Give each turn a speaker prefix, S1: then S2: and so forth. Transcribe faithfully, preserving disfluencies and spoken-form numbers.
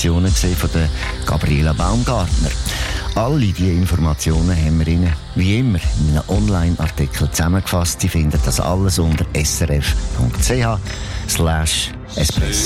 S1: Informationen von der Gabriela Baumgartner. Alle diese Informationen haben wir Ihnen, wie immer, in einem Online-Artikel zusammengefasst. Sie finden das alles unter srf punkt c h slash espresso.